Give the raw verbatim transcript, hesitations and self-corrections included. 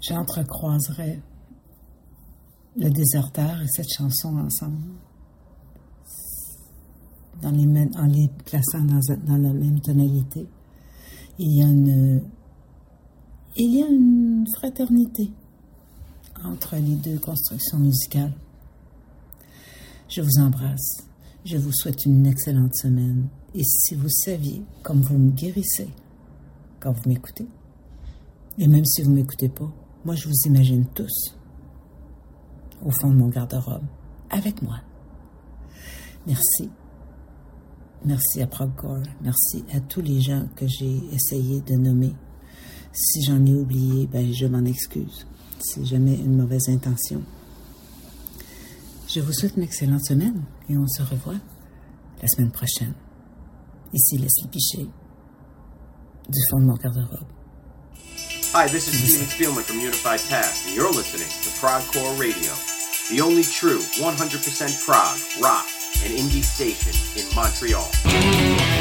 j'entrecroiserais le déserteur et cette chanson ensemble, dans les mêmes, en les plaçant dans, dans la même tonalité. Il y a une, il y a une fraternité entre les deux constructions musicales. Je vous embrasse. Je vous souhaite une excellente semaine. Et si vous saviez comme vous me guérissez quand vous m'écoutez, et même si vous ne m'écoutez pas, moi je vous imagine tous au fond de mon garde-robe, avec moi. Merci. Merci à Progcore. Merci à tous les gens que j'ai essayé de nommer. Si j'en ai oublié, ben je m'en excuse. C'est jamais une mauvaise intention. Je vous souhaite une excellente semaine et on se revoit la semaine prochaine. Ici Leslie Piché, du fond de mon garde-robe. Hi, this is Steven Spielman from Unified Task, and you're listening to Progcore Radio, the only true one hundred percent prog, rock, and indie station in Montreal.